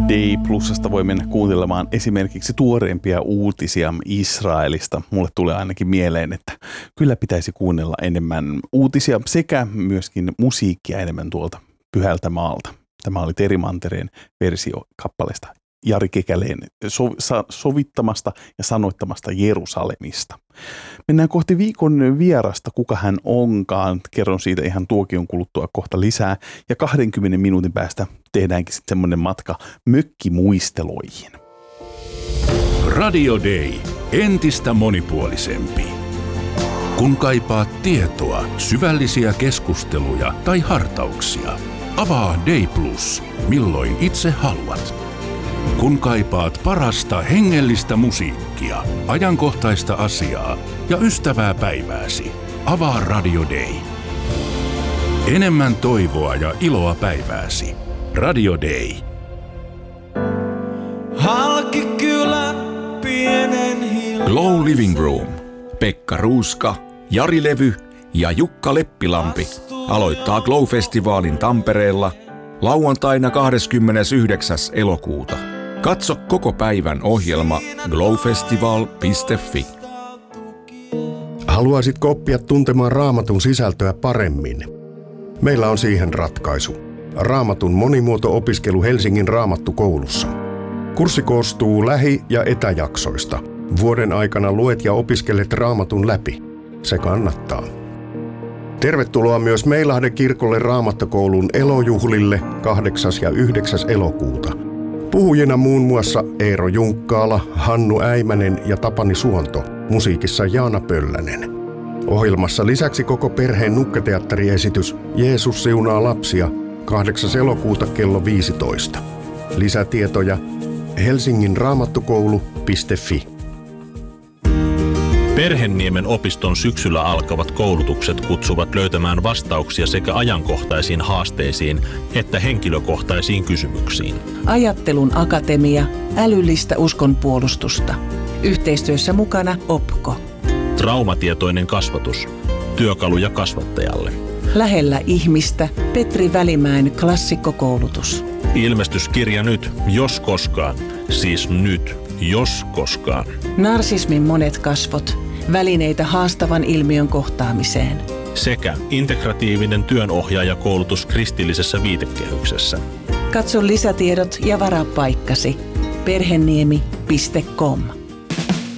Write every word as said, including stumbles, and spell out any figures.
Day Plusasta voi mennä kuuntelemaan esimerkiksi tuoreimpia uutisia Israelista. Mulle tulee ainakin mieleen, että kyllä pitäisi kuunnella enemmän uutisia sekä myöskin musiikkia enemmän tuolta Pyhältä maalta. Tämä oli Teri Mantereen versio kappaleesta Jari Kekäleen sovittamasta ja sanoittamasta Jerusalemista. Mennään kohti viikon vierasta, kuka hän onkaan. Kerron siitä ihan tuokion kuluttua kohta lisää. Ja kahdenkymmenen minuutin päästä tehdäänkin sitten semmoinen matka mökkimuisteloihin. Radio Day. Entistä monipuolisempi. Kun kaipaat tietoa, syvällisiä keskusteluja tai hartauksia, avaa Day Plus, milloin itse haluat. Kun kaipaat parasta hengellistä musiikkia, ajankohtaista asiaa ja ystävää päivääsi, avaa Radio Day. Enemmän toivoa ja iloa päivääsi. Radio Day. Halki kylän pienen hiljaa. Glow Living Room. Pekka Ruuska, Jari Levy ja Jukka Leppilampi aloittaa Glow-festivaalin Tampereella lauantaina kahdeskymmenesyhdeksäs elokuuta. Katso koko päivän ohjelma glowfestival piste fi. Haluaisitko oppia tuntemaan Raamatun sisältöä paremmin? Meillä on siihen ratkaisu. Raamatun monimuoto-opiskelu Helsingin Raamattukoulussa. Kurssi koostuu lähi- ja etäjaksoista. Vuoden aikana luet ja opiskelet Raamatun läpi. Se kannattaa. Tervetuloa myös Meilahden kirkolle Raamattokoulun elojuhlille kahdeksas ja yhdeksäs elokuuta. Puhujina muun muassa Eero Junkkaala, Hannu Äimänen ja Tapani Suonto, musiikissa Jaana Pöllänen. Ohjelmassa lisäksi koko perheen nukketeatteriesitys Jeesus siunaa lapsia kahdeksas elokuuta kello viisitoista. Lisätietoja helsingin raamattukoulu piste fi. Perhenniemen opiston syksyllä alkavat koulutukset kutsuvat löytämään vastauksia sekä ajankohtaisiin haasteisiin että henkilökohtaisiin kysymyksiin. Ajattelun akatemia, älyllistä uskonpuolustusta. Yhteistyössä mukana Opko. Traumatietoinen kasvatus. Työkaluja kasvattajalle. Lähellä ihmistä Petri Välimäen klassikkokoulutus. Ilmestyskirja nyt, jos koskaan. Siis nyt, jos koskaan. Narsismin monet kasvot. Välineitä haastavan ilmiön kohtaamiseen. Sekä integratiivinen työnohjaajakoulutus kristillisessä viitekehyksessä. Katso lisätiedot ja varaa paikkasi. perheniemi piste com